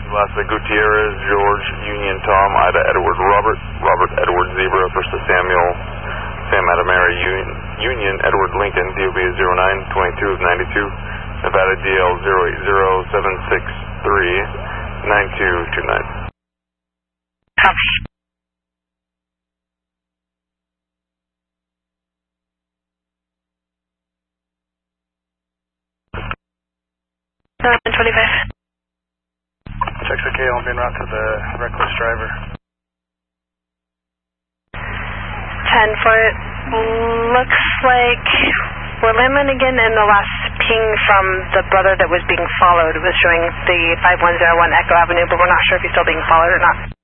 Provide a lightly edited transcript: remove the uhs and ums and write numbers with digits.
Lastly, Gutierrez, George, Union, Tom, Ida, Edward, Robert, Robert, Edward, Zebra, first to Samuel, Sam, Adam, Mary, Union, Edward, Lincoln, DOB 0922 of 92, Nevada, DL 0807639229. Copy. 925. Checks okay, I'll be en route to the reckless driver. 10-foot. Looks like we're landing again, and the last ping from the brother that was being followed was showing the 5101 Echo Avenue, but we're not sure if he's still being followed or not.